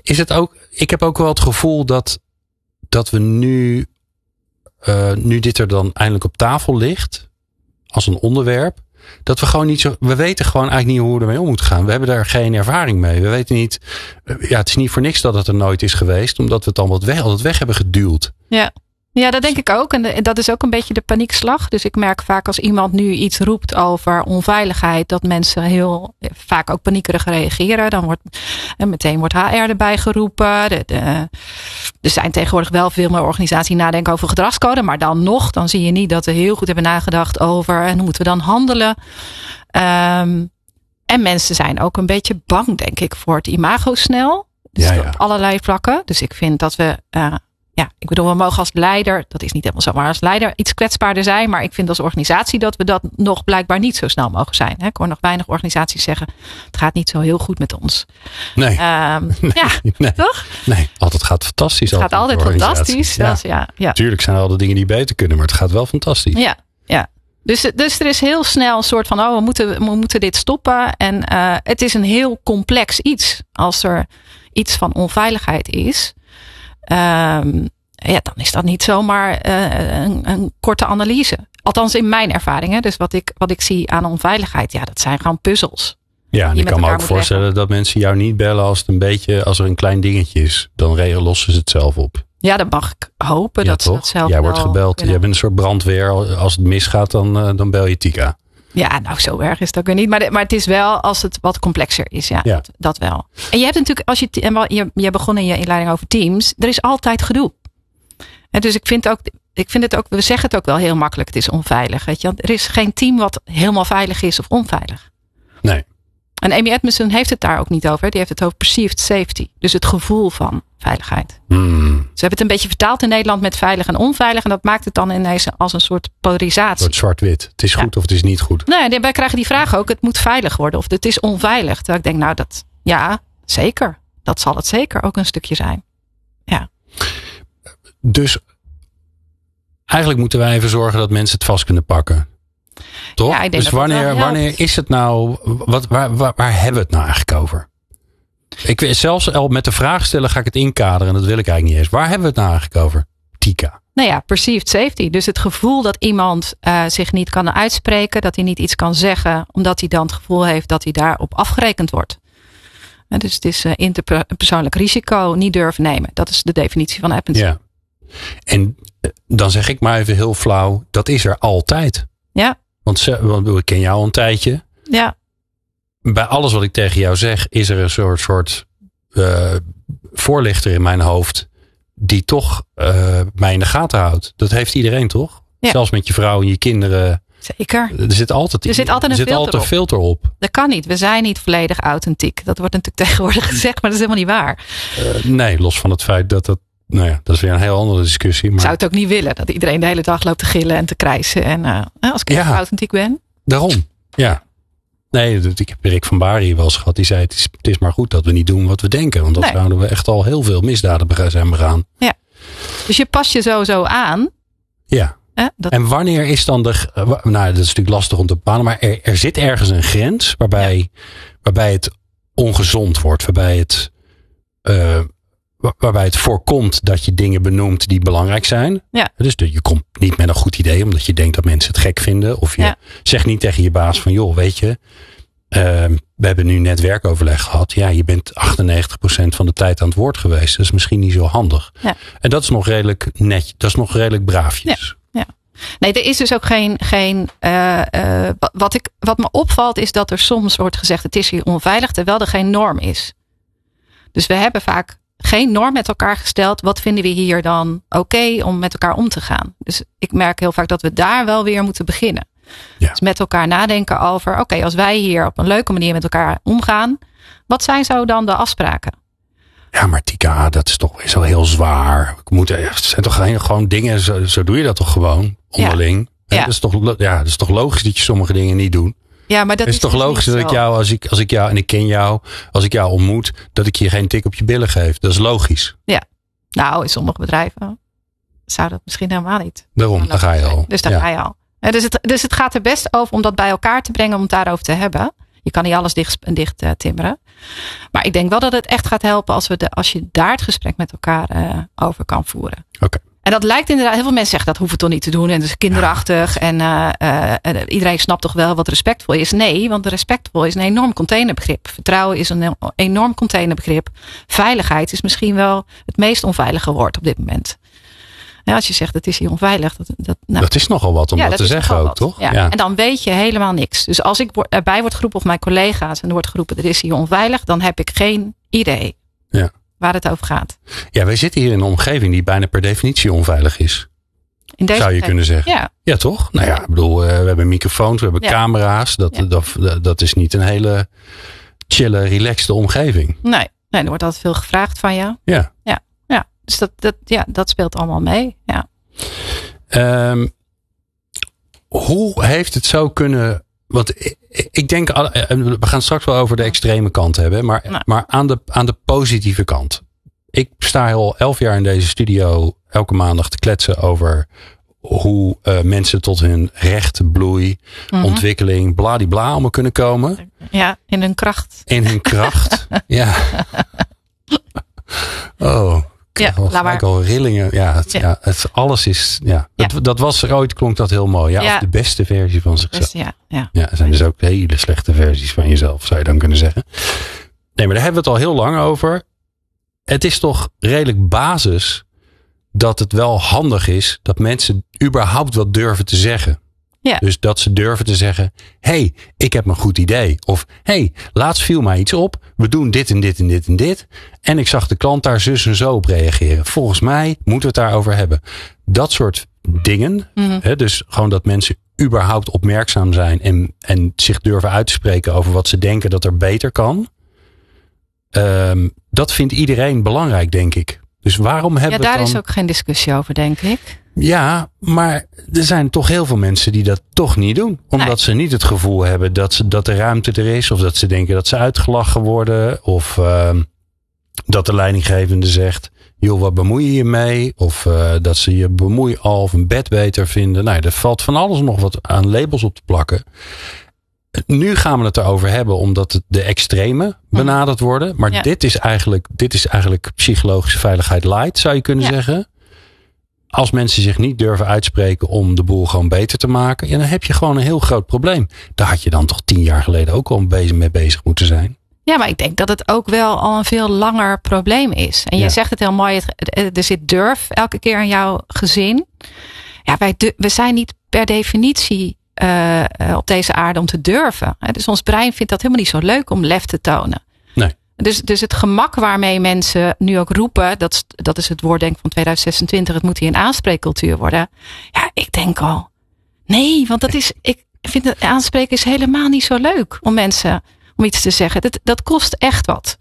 is het ook... Ik heb ook wel het gevoel dat we nu dit er dan eindelijk op tafel ligt, als een onderwerp, dat we gewoon niet zo... We weten gewoon eigenlijk niet hoe we ermee om moeten gaan. We hebben daar geen ervaring mee. We weten niet... Ja, het is niet voor niks dat het er nooit is geweest, omdat we het altijd weg hebben geduwd. Ja, dat denk ik ook. En dat is ook een beetje de paniekslag. Dus ik merk vaak als iemand nu iets roept over onveiligheid, dat mensen heel vaak ook paniekerig reageren. Dan meteen wordt HR erbij geroepen. Er zijn tegenwoordig wel veel meer organisaties die nadenken over gedragscode. Maar dan zie je niet dat we heel goed hebben nagedacht over en hoe moeten we dan handelen. En mensen zijn ook een beetje bang, denk ik, voor het imago snel. Dus op allerlei vlakken. Dus ik vind dat we... ik bedoel, we mogen als leider, dat is niet helemaal zo, maar als leider iets kwetsbaarder zijn. Maar ik vind als organisatie dat we dat nog blijkbaar niet zo snel mogen zijn. Ik hoor nog weinig organisaties zeggen, het gaat niet zo heel goed met ons. Nee. Nee. Toch? Nee, altijd gaat fantastisch. Het gaat altijd fantastisch. Ja. Tuurlijk zijn er al de dingen die beter kunnen, maar het gaat wel fantastisch. Ja. Dus er is heel snel een soort van, we moeten dit stoppen. En het is een heel complex iets. Als er iets van onveiligheid is, dan is dat niet zomaar een korte analyse. Althans in mijn ervaring. Hè? Dus wat ik zie aan onveiligheid, dat zijn gewoon puzzels. Ja, en ik kan me ook voorstellen dat mensen jou niet bellen als er een klein dingetje is. Dan lossen ze het zelf op. Ja, dat mag ik hopen. Dat ze dat zelf Jij wordt gebeld. Jij bent een soort brandweer. Als het misgaat, dan bel je Tika. Ja, nou zo erg is het ook weer niet. Maar het is wel als het wat complexer is. Ja. Dat wel. En je hebt natuurlijk, je begon in je inleiding over teams. Er is altijd gedoe. En dus ik vind het ook, we zeggen het ook wel heel makkelijk. Het is onveilig. Weet je? Er is geen team wat helemaal veilig is of onveilig. Nee. En Amy Edmondson heeft het daar ook niet over. Die heeft het over perceived safety. Dus het gevoel van veiligheid. Ze hebben het een beetje vertaald in Nederland met veilig en onveilig. En dat maakt het dan ineens als een soort polarisatie. Een soort zwart-wit. Het is goed of het is niet goed. Nee, wij krijgen die vraag ook. Het moet veilig worden of het is onveilig. Terwijl ik denk, zeker. Dat zal het zeker ook een stukje zijn. Ja. Dus eigenlijk moeten wij even zorgen dat mensen het vast kunnen pakken. Toch? Ja, ik denk dus wanneer is het nou... Waar hebben we het nou eigenlijk over? Ik weet, zelfs al met de vraag stellen ga ik het inkaderen. En dat wil ik eigenlijk niet eens. Waar hebben we het nou eigenlijk over? Tika. Nou ja, perceived safety. Dus het gevoel dat iemand zich niet kan uitspreken. Dat hij niet iets kan zeggen. Omdat hij dan het gevoel heeft dat hij daarop afgerekend wordt. Dus het is interpersoonlijk risico niet durven nemen. Dat is de definitie van Edmondson. Ja. En dan zeg ik maar even heel flauw. Dat is er altijd. Ja. Want ik ken jou al een tijdje. Ja. Bij alles wat ik tegen jou zeg, is er een soort voorlichter in mijn hoofd. Die toch mij in de gaten houdt. Dat heeft iedereen toch? Ja. Zelfs met je vrouw en je kinderen. Zeker. Er zit altijd een filter op. Dat kan niet. We zijn niet volledig authentiek. Dat wordt natuurlijk tegenwoordig gezegd, maar dat is helemaal niet waar. Nee, los van het feit dat nou ja, dat is weer een heel andere discussie. Maar... Ik zou het ook niet willen. Dat iedereen de hele dag loopt te gillen en te krijsen. En als ik even authentiek ben. Daarom, ja. Nee, ik heb Rick van Bari hier wel eens gehad. Die zei, het is maar goed dat we niet doen wat we denken. Want dan zouden we echt al heel veel misdaden zijn begaan. Ja. Dus je past je sowieso aan. Ja. En wanneer is dan nou, dat is natuurlijk lastig om te bepalen. Maar er zit ergens een grens waarbij het ongezond wordt. Waarbij het voorkomt dat je dingen benoemt die belangrijk zijn. Ja. Dus je komt niet met een goed idee omdat je denkt dat mensen het gek vinden. Of je zegt niet tegen je baas van joh, weet je, we hebben nu net werkoverleg gehad. Ja, je bent 98% van de tijd aan het woord geweest. Dat is misschien niet zo handig. Ja. En dat is nog redelijk netjes. Dat is nog redelijk braafjes. Ja. Nee, er is dus ook geen wat me opvalt is dat er soms wordt gezegd het is hier onveilig, terwijl er geen norm is. Dus we hebben vaak geen norm met elkaar gesteld. Wat vinden we hier dan oké om met elkaar om te gaan? Dus ik merk heel vaak dat we daar wel weer moeten beginnen. Ja. Dus met elkaar nadenken over oké, als wij hier op een leuke manier met elkaar omgaan, wat zijn zo dan de afspraken? Ja, maar Tika, dat is toch zo heel zwaar. Het zijn toch gewoon dingen, zo doe je dat toch gewoon onderling? Ja. Ja. Dat is toch logisch dat je sommige dingen niet doet? Ja, maar dat is toch logisch dat ik jou, als ik jou en ik ken jou, als ik jou ontmoet, dat ik je geen tik op je billen geef. Dat is logisch. Ja, nou in sommige bedrijven zou dat misschien helemaal niet. Daarom, daar ga je al. Dus daar ga je al. Dus het gaat er best over om dat bij elkaar te brengen, om het daarover te hebben. Je kan niet alles dicht timmeren. Maar ik denk wel dat het echt gaat helpen als je daar het gesprek met elkaar over kan voeren. Okay. En dat lijkt inderdaad, heel veel mensen zeggen dat hoeft het toch niet te doen. En dat is kinderachtig. En iedereen snapt toch wel wat respectvol is. Nee, want respectvol is een enorm containerbegrip. Vertrouwen is een enorm containerbegrip. Veiligheid is misschien wel het meest onveilige woord op dit moment. Ja, als je zegt het is hier onveilig. Dat is nogal wat om dat te zeggen ook, toch? Ja. Ja. En dan weet je helemaal niks. Dus als ik erbij word geroepen of mijn collega's en er wordt geroepen er is hier onveilig. Dan heb ik geen idee waar het over gaat. Ja, wij zitten hier in een omgeving die bijna per definitie onveilig is. Zou je kunnen zeggen. Ja, toch? Nou ja, ik bedoel, we hebben microfoons, we hebben camera's. Dat is niet een hele chille, relaxte omgeving. Nee, er wordt altijd veel gevraagd van je. Ja. Dus dat speelt allemaal mee. Ja. Hoe heeft het zo kunnen... Want ik denk, we gaan straks wel over de extreme kant hebben. Maar aan de positieve kant. Ik sta al 11 jaar in deze studio elke maandag te kletsen over hoe mensen tot hun recht, bloei, ontwikkeling, bladibla allemaal kunnen komen. Ja, in hun kracht. In hun kracht, ja. Oh, laat maar. Al rillingen. Alles is. Ja. Dat was er ooit, klonk dat heel mooi. Ja, of de beste versie van zichzelf. Ja, er zijn dus ook hele slechte versies van jezelf, zou je dan kunnen zeggen. Nee, maar daar hebben we het al heel lang over. Het is toch redelijk basis dat het wel handig is dat mensen überhaupt wat durven te zeggen. Ja. Dus dat ze durven te zeggen, hey, ik heb een goed idee. Of hey, laatst viel mij iets op. We doen dit en dit en dit en dit. En ik zag de klant daar zus en zo op reageren. Volgens mij moeten we het daarover hebben. Dat soort dingen. Dus gewoon dat mensen überhaupt opmerkzaam zijn. En zich durven uit te spreken over wat ze denken dat er beter kan. Dat vindt iedereen belangrijk, denk ik. Dus waarom hebben we daar is ook geen discussie over, denk ik. Ja, maar er zijn toch heel veel mensen die dat toch niet doen. Omdat ze niet het gevoel hebben dat de ruimte er is. Of dat ze denken dat ze uitgelachen worden. Of dat de leidinggevende zegt, joh, wat bemoei je je mee? Of dat ze je bemoeial of een bed beter vinden. Nou, er valt van alles nog wat aan labels op te plakken. Nu gaan we het erover hebben omdat het de extreme benaderd worden. Maar dit is eigenlijk psychologische veiligheid light, zou je kunnen zeggen. Als mensen zich niet durven uitspreken om de boel gewoon beter te maken. Ja, dan heb je gewoon een heel groot probleem. Daar had je dan toch 10 jaar geleden ook al mee bezig moeten zijn. Ja, maar ik denk dat het ook wel al een veel langer probleem is. En je zegt het heel mooi. Er zit durf elke keer in jouw gezin. Ja, we zijn niet per definitie op deze aarde om te durven. Dus ons brein vindt dat helemaal niet zo leuk om lef te tonen. Nee. Dus het gemak waarmee mensen nu ook roepen, dat is het woord denk ik van 2026, het moet hier een aanspreekcultuur worden. Ja, ik denk al, nee, want ik vind het aanspreken is helemaal niet zo leuk om mensen, om iets te zeggen. Dat kost echt wat.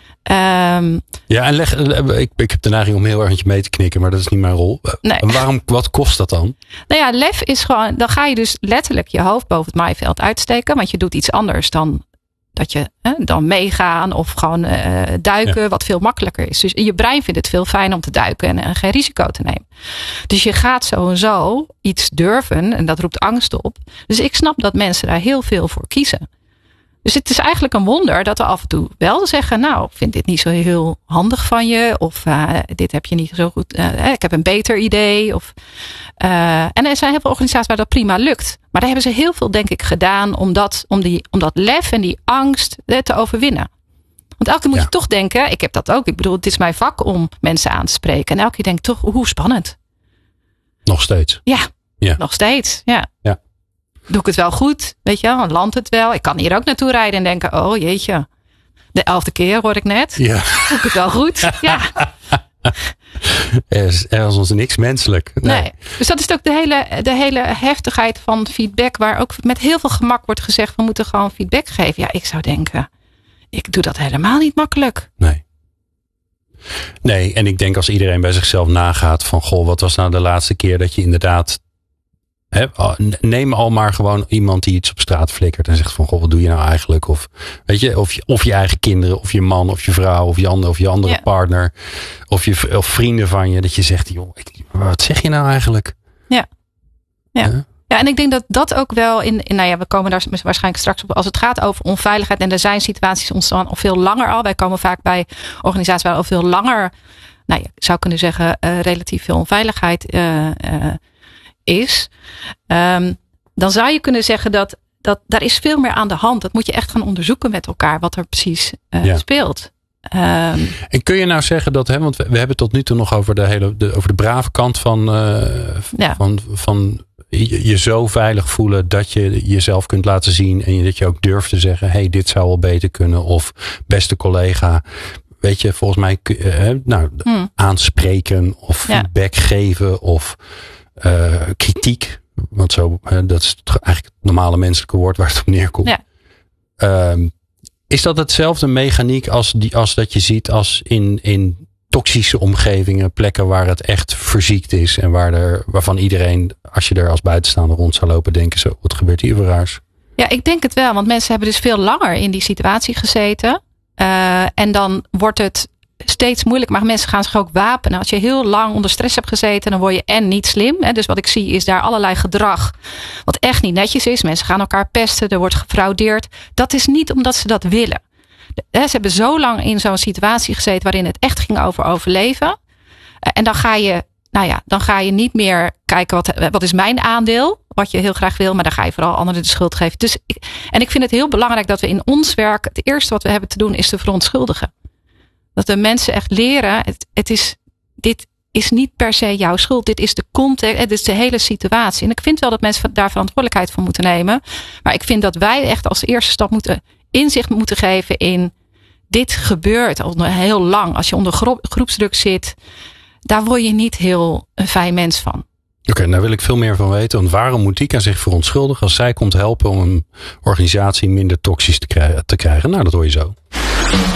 Ja, en ik heb de neiging om heel erg met je mee te knikken, maar dat is niet mijn rol. Nee. En wat kost dat dan? Nou ja, lef is gewoon, dan ga je dus letterlijk je hoofd boven het maaiveld uitsteken, want je doet iets anders dan dat je dan meegaan of gewoon duiken, wat veel makkelijker is. Dus je brein vindt het veel fijner om te duiken en geen risico te nemen. Dus je gaat zo en zo iets durven en dat roept angst op. Dus ik snap dat mensen daar heel veel voor kiezen. Dus het is eigenlijk een wonder dat we af en toe wel zeggen, nou, ik vind dit niet zo heel handig van je. Of dit heb je niet zo goed. Ik heb een beter idee. En er zijn heel veel organisaties waar dat prima lukt. Maar daar hebben ze heel veel, denk ik, gedaan om dat lef en die angst te overwinnen. Want elke keer moet je toch denken, ik heb dat ook. Ik bedoel, het is mijn vak om mensen aan te spreken. En elke keer denk ik toch, hoe spannend. Nog steeds. Ja. Nog steeds. Ja. Doe ik het wel goed? Weet je wel, landt het wel? Ik kan hier ook naartoe rijden en denken, oh jeetje. De 11e keer hoor ik net. Ja. Doe ik het wel goed? Ja. Er is ons niks menselijk. Nee. Dus dat is ook de hele heftigheid van feedback. Waar ook met heel veel gemak wordt gezegd, we moeten gewoon feedback geven. Ja, ik zou denken, ik doe dat helemaal niet makkelijk. Nee, en ik denk als iedereen bij zichzelf nagaat van, goh, wat was nou de laatste keer dat je inderdaad, neem al maar gewoon iemand die iets op straat flikkert en zegt van, goh, wat doe je nou eigenlijk? Of weet je, of je eigen kinderen, of je man, of je vrouw, of je andere partner, of vrienden van je, dat je zegt, joh, wat zeg je nou eigenlijk? Ja, Ja, en ik denk dat dat ook wel we komen daar waarschijnlijk straks op. Als het gaat over onveiligheid. En er zijn situaties ontstaan al veel langer al. Wij komen vaak bij organisaties waar al veel langer, je zou kunnen zeggen, relatief veel onveiligheid is. Dan zou je kunnen zeggen dat daar is veel meer aan de hand. Dat moet je echt gaan onderzoeken met elkaar. Wat er precies speelt. En kun je nou zeggen dat, want we hebben tot nu toe nog over de brave kant van je zo veilig voelen dat je jezelf kunt laten zien en dat je ook durft te zeggen, hey, dit zou wel beter kunnen, of beste collega, weet je, volgens mij aanspreken of feedback geven of kritiek, want zo, dat is eigenlijk het normale menselijke woord waar het op neerkomt. Ja. Is dat hetzelfde mechaniek als dat je ziet als in toxische omgevingen, plekken waar het echt verziekt is en waarvan iedereen, als je er als buitenstaander rond zou lopen, denken zo, wat gebeurt hier voor raars? Ja, ik denk het wel, want mensen hebben dus veel langer in die situatie gezeten. En dan wordt het steeds moeilijk, maar mensen gaan zich ook wapenen. Als je heel lang onder stress hebt gezeten, dan word je niet slim. Dus wat ik zie is daar allerlei gedrag wat echt niet netjes is. Mensen gaan elkaar pesten, er wordt gefraudeerd. Dat is niet omdat ze dat willen. Ze hebben zo lang in zo'n situatie gezeten waarin het echt ging over overleven. En dan ga je niet meer kijken wat is mijn aandeel, wat je heel graag wil, maar dan ga je vooral anderen de schuld geven. En ik vind het heel belangrijk dat we in ons werk, het eerste wat we hebben te doen is te verontschuldigen. Dat de mensen echt leren, dit is niet per se jouw schuld. Dit is de context, dit is de hele situatie. En ik vind wel dat mensen daar verantwoordelijkheid voor moeten nemen. Maar ik vind dat wij echt als eerste stap inzicht moeten geven in dit gebeurt al heel lang. Als je onder groepsdruk zit, daar word je niet heel een fijn mens van. Oké, daar wil ik veel meer van weten. Want waarom moet Tika zich verontschuldigen als zij komt helpen om een organisatie minder toxisch te krijgen? Nou, dat hoor je zo.